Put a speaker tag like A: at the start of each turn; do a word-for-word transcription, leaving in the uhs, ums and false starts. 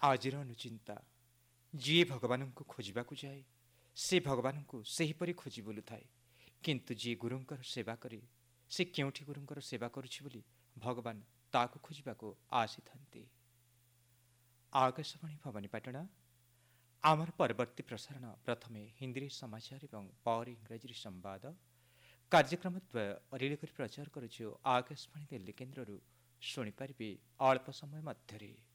A: ଆଜିର ଅନୁଚିନ୍ତା ଯିଏ ଭଗବାନଙ୍କୁ ଖୋଜିବାକୁ ଯାଏ ସେ ଭଗବାନଙ୍କୁ ସେହିପରି ଖୋଜି ବୁଲୁଥାଏ। କିନ୍ତୁ ଯିଏ ଗୁରୁଙ୍କର ସେବା କରେ ସେ କେଉଁଠି ଗୁରୁଙ୍କର ସେବା କରୁଛି ବୋଲି ଭଗବାନ ତାକୁ ଖୋଜିବାକୁ ଆସିଥାନ୍ତି। ଆକାଶବାଣୀ ଭବାନୀପାଟଣା। ଆମର ପରବର୍ତ୍ତୀ ପ୍ରସାରଣ ପ୍ରଥମେ ହିନ୍ଦୀରେ ସମାଚାର ଏବଂ ପରେ ଇଂରାଜୀରେ ସମ୍ବାଦ। କାର୍ଯ୍ୟକ୍ରମ ଦ୍ୱୟ ରିଲେ କରି ପ୍ରଚାର କରୁଛୁ ଆକାଶବାଣୀ ଦିଲ୍ଲୀ କେନ୍ଦ୍ରରୁ। ଶୁଣିପାରିବେ ଅଳ୍ପ ସମୟ ମଧ୍ୟରେ।